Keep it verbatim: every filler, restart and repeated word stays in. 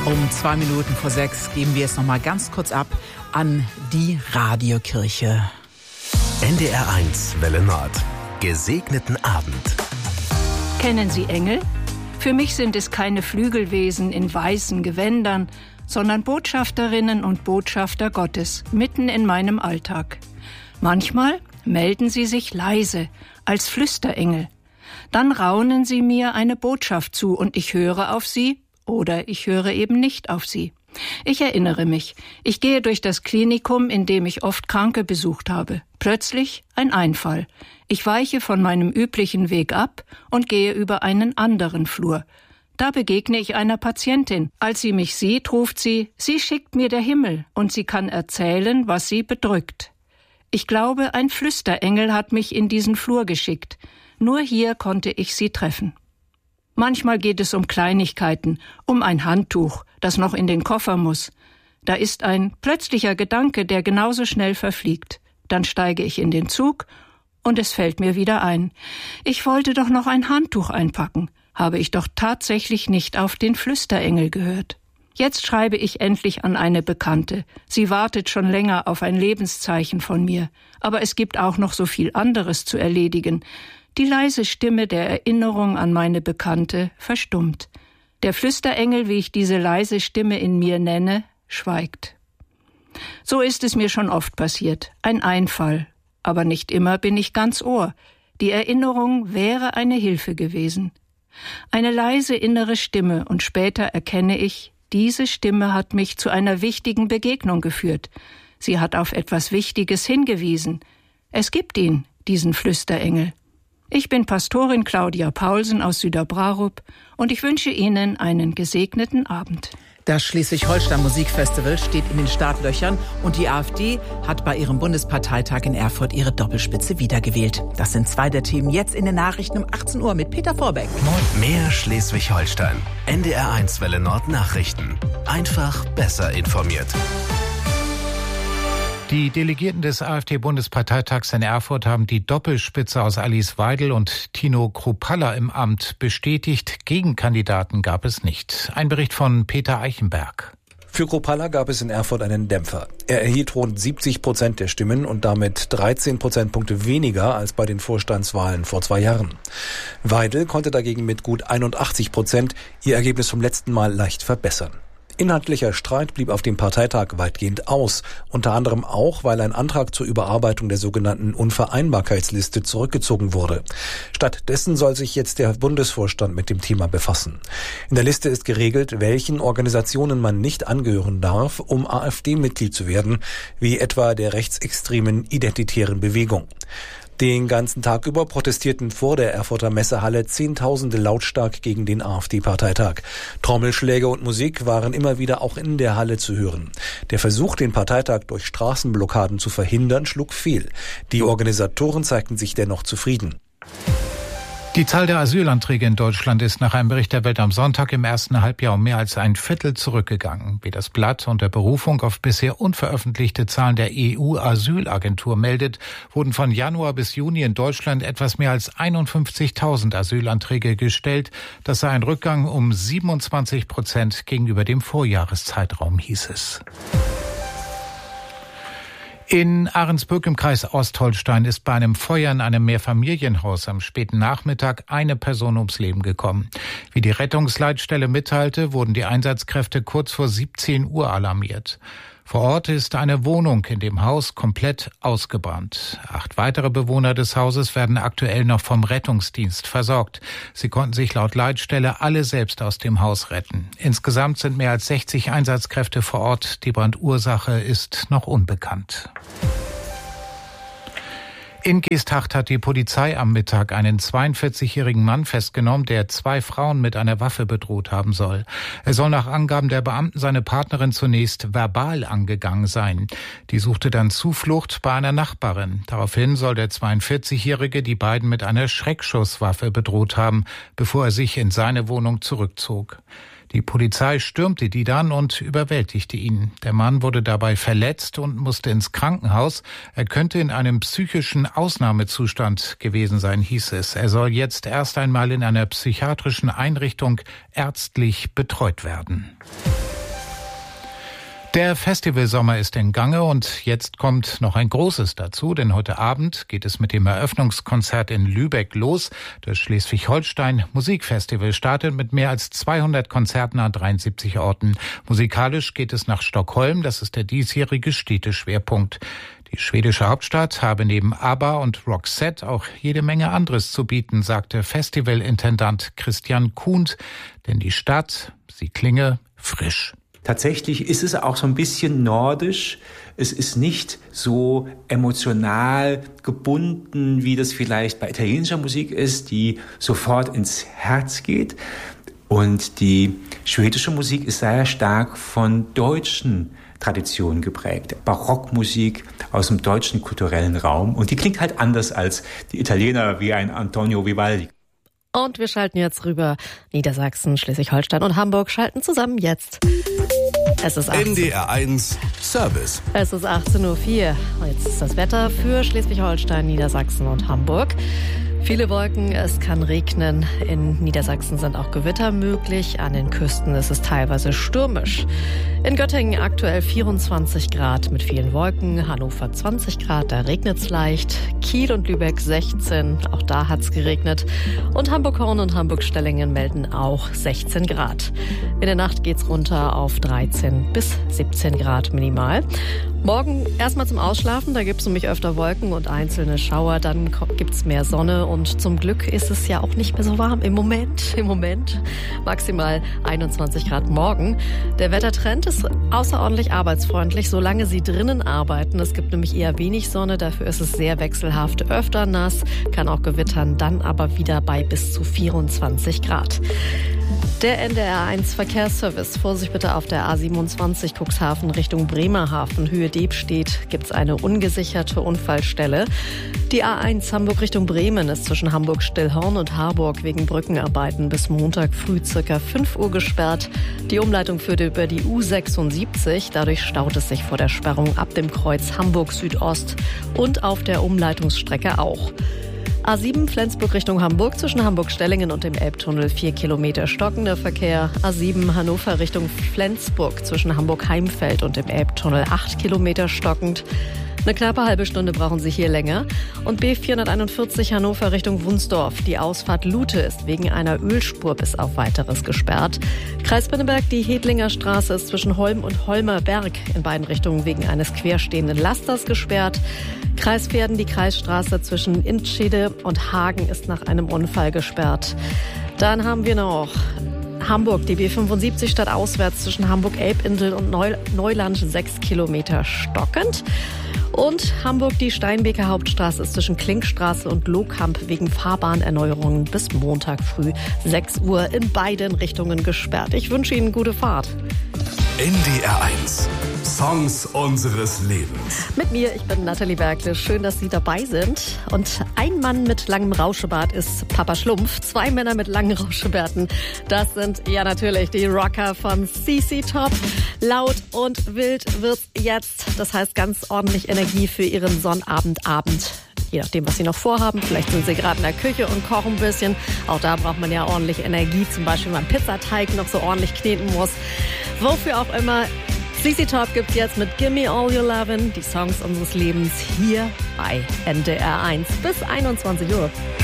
Um zwei Minuten vor sechs geben wir es noch mal ganz kurz ab an die Radiokirche. N D R eins Welle Nord. Gesegneten Abend. Kennen Sie Engel? Für mich sind es keine Flügelwesen in weißen Gewändern, sondern Botschafterinnen und Botschafter Gottes mitten in meinem Alltag. Manchmal melden sie sich leise, als Flüsterengel. Dann raunen sie mir eine Botschaft zu und ich höre auf sie oder ich höre eben nicht auf sie. Ich erinnere mich, ich gehe durch das Klinikum, in dem ich oft Kranke besucht habe. Plötzlich ein Einfall. Ich weiche von meinem üblichen Weg ab und gehe über einen anderen Flur. Da begegne ich einer Patientin. Als sie mich sieht, ruft sie, sie schickt mir der Himmel und sie kann erzählen, was sie bedrückt. Ich glaube, ein Flüsterengel hat mich in diesen Flur geschickt. Nur hier konnte ich sie treffen. Manchmal geht es um Kleinigkeiten, um ein Handtuch, das noch in den Koffer muss. Da ist ein plötzlicher Gedanke, der genauso schnell verfliegt. Dann steige ich in den Zug und es fällt mir wieder ein. Ich wollte doch noch ein Handtuch einpacken. Habe ich doch tatsächlich nicht auf den Flüsterengel gehört. Jetzt schreibe ich endlich an eine Bekannte. Sie wartet schon länger auf ein Lebenszeichen von mir. Aber es gibt auch noch so viel anderes zu erledigen. Die leise Stimme der Erinnerung an meine Bekannte verstummt. Der Flüsterengel, wie ich diese leise Stimme in mir nenne, schweigt. So ist es mir schon oft passiert. Ein Einfall. Aber nicht immer bin ich ganz Ohr. Die Erinnerung wäre eine Hilfe gewesen. Eine leise innere Stimme und später erkenne ich, diese Stimme hat mich zu einer wichtigen Begegnung geführt. Sie hat auf etwas Wichtiges hingewiesen. Es gibt ihn, diesen Flüsterengel. Ich bin Pastorin Claudia Paulsen aus Süderbrarup und ich wünsche Ihnen einen gesegneten Abend. Das Schleswig-Holstein Musikfestival steht in den Startlöchern und die AfD hat bei ihrem Bundesparteitag in Erfurt ihre Doppelspitze wiedergewählt. Das sind zwei der Themen jetzt in den Nachrichten um achtzehn Uhr mit Peter Vorbeck. Mehr Schleswig-Holstein. N D R eins Welle Nord Nachrichten. Einfach besser informiert. Die Delegierten des AfD-Bundesparteitags in Erfurt haben die Doppelspitze aus Alice Weidel und Tino Kruppalla im Amt bestätigt. Gegenkandidaten gab es nicht. Ein Bericht von Peter Eichenberg. Für Kruppalla gab es in Erfurt einen Dämpfer. Er erhielt rund siebzig Prozent der Stimmen und damit dreizehn Prozentpunkte weniger als bei den Vorstandswahlen vor zwei Jahren. Weidel konnte dagegen mit gut einundachtzig Prozent ihr Ergebnis vom letzten Mal leicht verbessern. Inhaltlicher Streit blieb auf dem Parteitag weitgehend aus, unter anderem auch, weil ein Antrag zur Überarbeitung der sogenannten Unvereinbarkeitsliste zurückgezogen wurde. Stattdessen soll sich jetzt der Bundesvorstand mit dem Thema befassen. In der Liste ist geregelt, welchen Organisationen man nicht angehören darf, um AfD-Mitglied zu werden, wie etwa der rechtsextremen Identitären Bewegung. Den ganzen Tag über protestierten vor der Erfurter Messehalle Zehntausende lautstark gegen den AfD-Parteitag. Trommelschläge und Musik waren immer wieder auch in der Halle zu hören. Der Versuch, den Parteitag durch Straßenblockaden zu verhindern, schlug fehl. Die Organisatoren zeigten sich dennoch zufrieden. Die Zahl der Asylanträge in Deutschland ist nach einem Bericht der Welt am Sonntag im ersten Halbjahr um mehr als ein Viertel zurückgegangen. Wie das Blatt unter Berufung auf bisher unveröffentlichte Zahlen der E U-Asylagentur meldet, wurden von Januar bis Juni in Deutschland etwas mehr als einundfünfzigtausend Asylanträge gestellt. Das sei ein Rückgang um siebenundzwanzig Prozent gegenüber dem Vorjahreszeitraum, hieß es. In Ahrensburg im Kreis Ostholstein ist bei einem Feuer in einem Mehrfamilienhaus am späten Nachmittag eine Person ums Leben gekommen. Wie die Rettungsleitstelle mitteilte, wurden die Einsatzkräfte kurz vor siebzehn Uhr alarmiert. Vor Ort ist eine Wohnung in dem Haus komplett ausgebrannt. Acht weitere Bewohner des Hauses werden aktuell noch vom Rettungsdienst versorgt. Sie konnten sich laut Leitstelle alle selbst aus dem Haus retten. Insgesamt sind mehr als sechzig Einsatzkräfte vor Ort. Die Brandursache ist noch unbekannt. In Geesthacht hat die Polizei am Mittag einen zweiundvierzigjährigen Mann festgenommen, der zwei Frauen mit einer Waffe bedroht haben soll. Er soll nach Angaben der Beamten seine Partnerin zunächst verbal angegangen sein. Die suchte dann Zuflucht bei einer Nachbarin. Daraufhin soll der zweiundvierzigjährige die beiden mit einer Schreckschusswaffe bedroht haben, bevor er sich in seine Wohnung zurückzog. Die Polizei stürmte die dann und überwältigte ihn. Der Mann wurde dabei verletzt und musste ins Krankenhaus. Er könnte in einem psychischen Ausnahmezustand gewesen sein, hieß es. Er soll jetzt erst einmal in einer psychiatrischen Einrichtung ärztlich betreut werden. Der Festivalsommer ist in Gange und jetzt kommt noch ein großes dazu, denn heute Abend geht es mit dem Eröffnungskonzert in Lübeck los. Das Schleswig-Holstein Musikfestival startet mit mehr als zweihundert Konzerten an dreiundsiebzig Orten. Musikalisch geht es nach Stockholm, das ist der diesjährige Städteschwerpunkt. Die schwedische Hauptstadt habe neben ABBA und Roxette auch jede Menge anderes zu bieten, sagte Festivalintendant Christian Kuhnt, denn die Stadt, sie klinge frisch. Tatsächlich ist es auch so ein bisschen nordisch. Es ist nicht so emotional gebunden, wie das vielleicht bei italienischer Musik ist, die sofort ins Herz geht. Und die schwedische Musik ist sehr stark von deutschen Traditionen geprägt. Barockmusik aus dem deutschen kulturellen Raum. Und die klingt halt anders als die Italiener wie ein Antonio Vivaldi. Und wir schalten jetzt rüber. Niedersachsen, Schleswig-Holstein und Hamburg schalten zusammen jetzt. Es ist N D R eins Service. Es ist achtzehn Uhr vier. Jetzt ist das Wetter für Schleswig-Holstein, Niedersachsen und Hamburg. Viele Wolken, es kann regnen. In Niedersachsen sind auch Gewitter möglich. An den Küsten ist es teilweise stürmisch. In Göttingen aktuell vierundzwanzig Grad mit vielen Wolken. Hannover zwanzig Grad, da regnet es leicht. Kiel und Lübeck sechzehn, auch da hat es geregnet. Und Hamburg-Horn und Hamburg-Stellingen melden auch sechzehn Grad. In der Nacht geht's runter auf dreizehn bis siebzehn Grad minimal. Morgen erstmal zum Ausschlafen, da gibt's nämlich öfter Wolken und einzelne Schauer, dann gibt's mehr Sonne und zum Glück ist es ja auch nicht mehr so warm im Moment. Im Moment maximal einundzwanzig Grad morgen. Der Wettertrend ist außerordentlich arbeitsfreundlich, solange Sie drinnen arbeiten. Es gibt nämlich eher wenig Sonne, dafür ist es sehr wechselhaft, öfter nass, kann auch gewittern, dann aber wieder bei bis zu vierundzwanzig Grad. Der N D R eins Verkehrsservice. Vorsicht bitte auf der A siebenundzwanzig Cuxhaven Richtung Bremerhaven. Höhe Debstedt gibt's eine ungesicherte Unfallstelle. Die A eins Hamburg Richtung Bremen ist zwischen Hamburg-Stillhorn und Harburg wegen Brückenarbeiten bis Montag früh circa fünf Uhr gesperrt. Die Umleitung führte über die U sechsundsiebzig. Dadurch staut es sich vor der Sperrung ab dem Kreuz Hamburg Südost und auf der Umleitungsstrecke auch. A sieben Flensburg Richtung Hamburg zwischen Hamburg-Stellingen und dem Elbtunnel vier Kilometer stockender Verkehr. A sieben Hannover Richtung Flensburg zwischen Hamburg-Heimfeld und dem Elbtunnel acht Kilometer stockend. Eine knappe halbe Stunde brauchen Sie hier länger. Und B vierhunderteinundvierzig Hannover Richtung Wunsdorf. Die Ausfahrt Lute ist wegen einer Ölspur bis auf Weiteres gesperrt. Kreis Pinneberg, die Hedlinger Straße ist zwischen Holm und Holmer Berg in beiden Richtungen wegen eines querstehenden Lasters gesperrt. Kreis Verden, die Kreisstraße zwischen Intschede und Hagen ist nach einem Unfall gesperrt. Dann haben wir noch Hamburg, die B fünfundsiebzig stadtauswärts zwischen Hamburg-Elbinsel und Neuland sechs Kilometer stockend. Und Hamburg, die Steinbeker Hauptstraße ist zwischen Klinkstraße und Lohkamp wegen Fahrbahnerneuerungen bis Montag früh sechs Uhr in beiden Richtungen gesperrt. Ich wünsche Ihnen gute Fahrt. N D R eins Songs unseres Lebens. Mit mir, ich bin Nathalie Bergle. Schön, dass Sie dabei sind. Und ein Mann mit langem Rauschebart ist Papa Schlumpf. Zwei Männer mit langen Rauschebärten. Das sind ja natürlich die Rocker von C C Top. Laut und wild wird's jetzt. Das heißt ganz ordentlich Energie für Ihren Sonnabendabend. Je nachdem, was Sie noch vorhaben. Vielleicht sind Sie gerade in der Küche und kochen ein bisschen. Auch da braucht man ja ordentlich Energie. Zum Beispiel, wenn man Pizzateig noch so ordentlich kneten muss. Wofür auch immer. C C Top gibt's jetzt mit Gimme All Your Lovin', die Songs unseres Lebens hier bei N D R eins bis einundzwanzig Uhr.